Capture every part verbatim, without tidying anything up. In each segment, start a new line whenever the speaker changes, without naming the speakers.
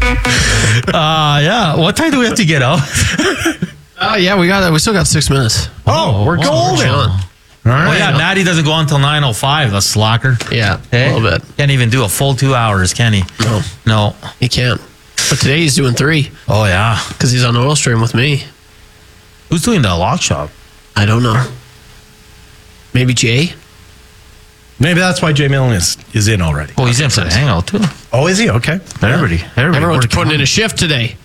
uh, yeah. What time do we have to get out?
Oh, yeah, we got we still got six minutes.
Oh, we're golden.
All
Well,
right.
yeah, Natty doesn't go on until nine oh five, the slacker.
Yeah,
Hey?
a little bit.
Can't even do a full two hours, can he?
No,
No.
he can't. But today he's doing three
Oh, yeah.
because he's on oil stream with me.
Who's doing the lock shop?
I don't know. Maybe Jay?
Maybe that's why Jay Millen is, is in already.
Oh, he's in for the hangout, too.
Oh, is he? Okay.
Everybody. Everybody
Everyone's
working.
putting in a shift today.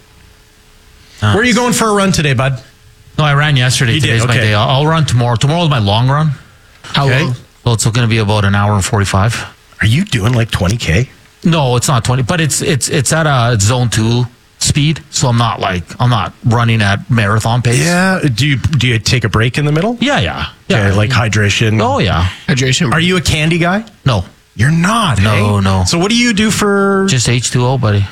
Uh,
Where are you going for a run today, bud?
No, I ran yesterday.
You did,
Today's my
okay.
day. I'll, I'll run tomorrow. Tomorrow's my long run.
How
Okay.
long?
So it's going to be about an hour and forty-five.
Are you doing like twenty K?
No, it's not twenty, but it's it's it's at a zone two speed. So I'm not like, I'm not running at marathon pace.
Yeah. Do you do you take a break in the middle?
Yeah, yeah. Yeah.
Okay, like hydration.
Oh, yeah.
Hydration.
Are you a candy guy?
No,
You're not.
No,
hey?
no.
So what do you do for?
just H two O, buddy.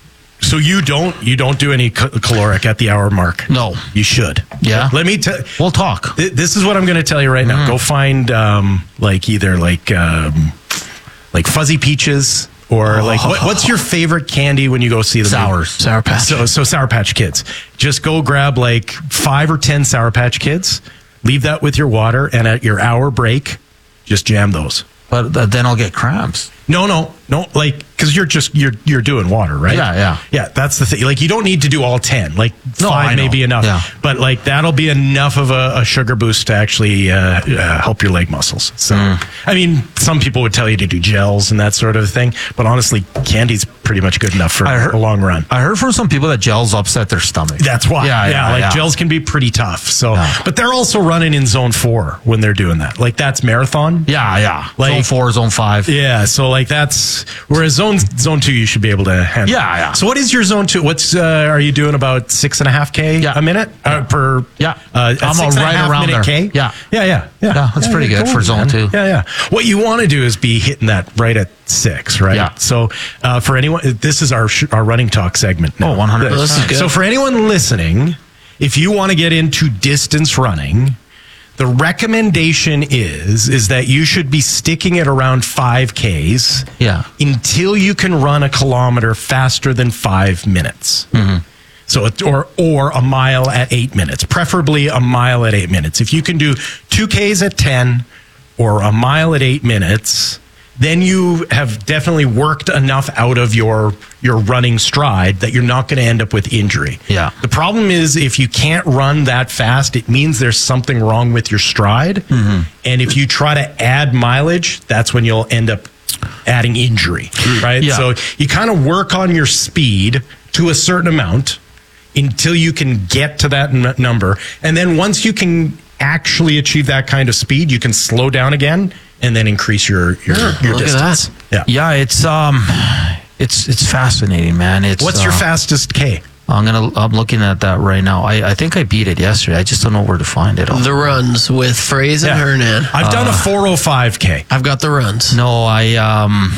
So you don't you don't do any ca- caloric at the hour mark?
No.
You should.
Yeah?
Let me tell.
We'll talk.
Th- This is what I'm going to tell you right now. Go find um, like either like um, like fuzzy peaches or like what, what's your favorite candy when you go see the movie?
Sours.
Sour Patch?
So so Sour Patch Kids. Just go grab like five or ten Sour Patch Kids. Leave that with your water, and at your hour break, just jam those.
But th- then I'll get cramps.
No, no, no. Like, because you're just you're you're doing water, right?
Yeah, yeah.
yeah. That's the thing. Like, you don't need to do all ten. Like,
No, I
five may
know.
be enough.
Yeah.
But like, that'll be enough of a, a sugar boost to actually uh, uh, help your leg muscles. So,
Mm.
I mean, some people would tell you to do gels and that sort of thing, but honestly, candy's pretty much good enough for
I heard-
a long run.
I heard from some people that gels upset their stomach.
That's why.
Yeah, yeah,
like
yeah.
gels can be pretty tough. So,
Yeah.
but they're also running in zone four when they're doing that. Like, that's marathon.
Yeah, yeah.
Like-
zone four, zone five.
Yeah, so like that's whereas zone zone two you should be able to handle.
Yeah, yeah.
So what is your zone two? What's uh, are you doing about six and a half k
Yeah.
a minute uh, per?
Yeah.
uh, a
I'm
six and a
right
half
around
minute
there.
K.
Yeah.
yeah, yeah, yeah.
Yeah, that's pretty good
go
for
on,
zone
man.
two.
Yeah, yeah. What you want to do is be hitting that right at six, right?
Yeah.
So uh, for anyone, this is our sh- our running talk segment. Now.
Oh, one hundred percent.
This is good.
So for anyone listening, if you want to get into distance running, the recommendation is is that you should be sticking at around five Ks
Yeah.
until you can run a kilometer faster than five minutes. So, it, or or a mile at eight minutes, preferably a mile at eight minutes. If you can do two Ks at ten or a mile at eight minutes, then you have definitely worked enough out of your your running stride that you're not going to end up with injury.
Yeah.
The problem is if you can't run that fast, it means there's something wrong with your stride. And if you try to add mileage, that's when you'll end up adding injury, right?
Yeah.
So you kind of work on your speed to a certain amount until you can get to that n- number. And then once you can actually achieve that kind of speed, you can slow down again and then increase your your, your
look at
distance. Yeah.
Yeah, it's um, it's it's fascinating, man. It's
What's your
uh,
fastest K?
I'm gonna. I'm looking at that right now. I, I think I beat it yesterday. I just don't know where to find it.
The runs with Fraze and
Yeah.
Hernan.
I've done a four oh five K.
I've got the runs.
No, I um.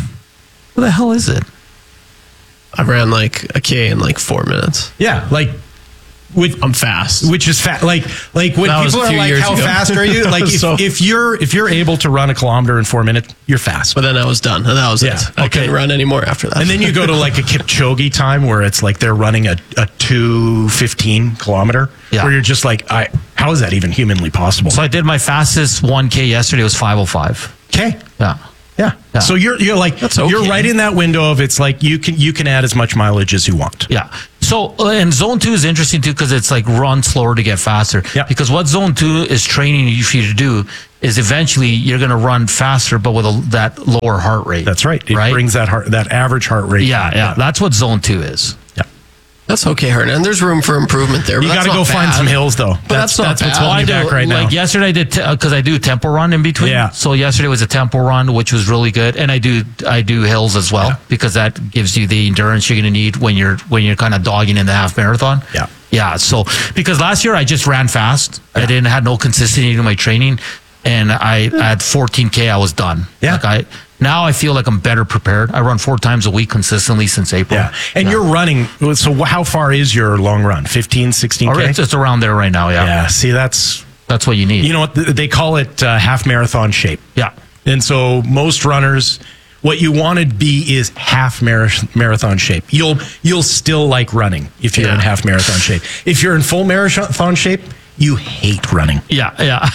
What the hell is it?
I ran like a K in like four minutes.
Yeah, like with
I'm fast.
which is fat. Like like when
That was
people
a
are
few
like,
years
"How
ago."
fast are you?" Like if,
So-
if you're if you're able to run a kilometer in four minutes, you're fast.
But then I was done. And that was
Yeah,
it. I
okay.
couldn't run anymore after that.
And then you go to like a Kipchoge time where it's like they're running a, a two fifteen kilometer,
Yeah.
where you're just like, I how is that even humanly possible?
So I did my fastest one K yesterday. It was five oh five.
Okay,
Yeah.
yeah.
Yeah.
So you're you're like
That's okay.
you're right in that window of it's like you can you can add as much mileage as you want.
Yeah. So, uh, and zone two is interesting too because it's like run slower to get faster.
Yeah.
Because what zone two is training you for you to do is eventually you're going to run faster, but with a, that lower heart rate.
That's right. It
right?
brings that heart that average heart rate.
Yeah, yeah. That's what zone two is.
yeah.
That's okay, Hernan. There's room for improvement there.
You got to go find some hills though.
that's not
that's what's
bad.
holding you
I
back
do,
right now.
like yesterday I did because I do tempo run in between.
Yeah.
So yesterday was a tempo run, which was really good, and I do I do hills as well
Yeah.
because that gives you the endurance you're going to need when you're when you're kind of dogging in the half marathon.
Yeah.
Yeah. So because last year I just ran fast, I didn't had no consistency in my training, and I at fourteen K I was done.
Yeah.
Like I now I feel like I'm better prepared. I run four times a week consistently since April.
Yeah. And
Yeah.
you're running. So how far is your long run? fifteen, sixteen
Or
K?
it's, it's around there right now. Yeah.
Yeah. See, that's,
That's what you need.
you know what? th- They call it uh, half marathon shape.
yeah.
And so most runners, What you want to be is half mar- marathon shape. You'll you'll still like running if you're
Yeah.
in half marathon shape. If you're in full marathon shape, you hate running
Yeah, yeah.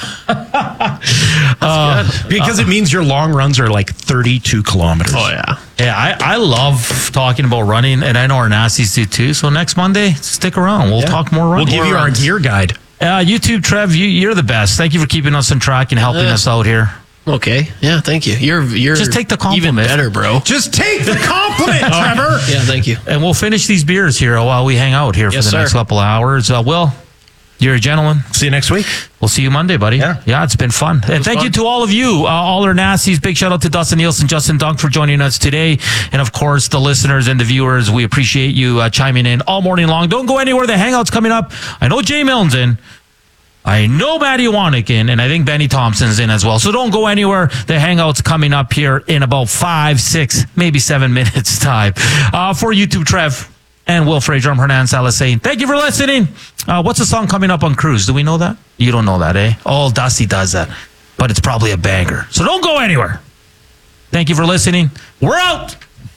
because it means your long runs are like thirty-two kilometers.
Oh yeah.
Yeah, I, I love talking about running, and I know our Nasties do too. So next Monday, stick around. We'll
Yeah.
talk more running.
We'll give you our
runs.
gear guide.
Uh, YouTube, Trev, you, you're the best. Thank you for keeping us on track and helping
Yeah.
us out here.
Okay. Yeah. Thank you. You're you're
Just take the
even
compliment.
better, bro.
Just take the compliment, Trevor.
Yeah. Thank you.
And we'll finish these beers here while we hang out here
Yes,
for the
sir.
next couple of hours. Uh, Will, you're a gentleman.
See you next week.
We'll see you Monday, buddy.
Yeah.
yeah, it's been fun. And thank
fun.
you to all of you, uh, all our nasties. Big shout out to Dustin Nielsen, Justin Dunk for joining us today. And of course, the listeners and the viewers, we appreciate you uh, chiming in all morning long. Don't go anywhere. The hangout's coming up. I know Jay Milne's in. I know Matty Wanick in, and I think Benny Thompson's in as well. So don't go anywhere. The hangout's coming up here in about five, six, maybe seven minutes time. Uh, for YouTube, Trev and Will Fraser, I'm Hernan Salas saying thank you for listening. Uh, what's the song coming up on Cruise? Do we know that? You don't know that, eh? Oh, Dusty does that. But it's probably a banger. So don't go anywhere. Thank you for listening. We're out.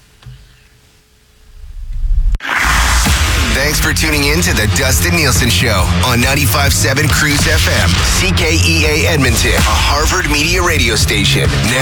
Thanks for tuning in to the Dustin Nielsen Show on ninety-five point seven Cruise F M, C K E A Edmonton, a Harvard Media radio station. Now